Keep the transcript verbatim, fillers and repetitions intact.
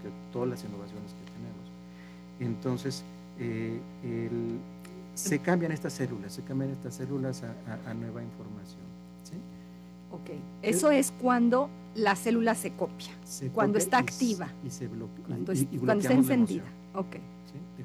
de todas las innovaciones que tenemos. Entonces, eh, el, se cambian estas células, se cambian estas células a, a, a nueva información. ¿Sí? Ok, eso es cuando la célula se copia, se cuando copia está y, activa. Y se bloquea. Cuando, y, es, y cuando está encendida. Ok. ¿Sí?